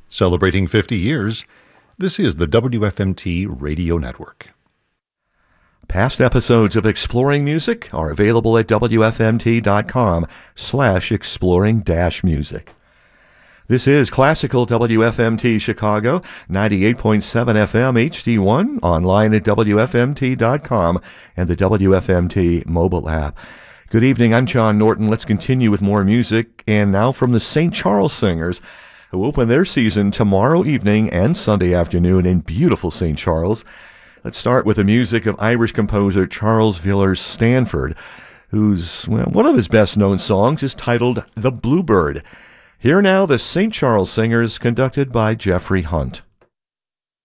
Celebrating 50 years, this is the WFMT Radio Network. Past episodes of Exploring Music are available at wfmt.com/exploring-music. This is Classical WFMT Chicago, 98.7 FM HD1, online at WFMT.com and the WFMT mobile app. Good evening, I'm John Norton. Let's continue with more music, and now from the St. Charles Singers, who open their season tomorrow evening and Sunday afternoon in beautiful St. Charles. Let's start with the music of Irish composer Charles Villiers Stanford, whose one of his best-known songs is titled The Bluebird. Here now, the St. Charles Singers, conducted by Jeffrey Hunt.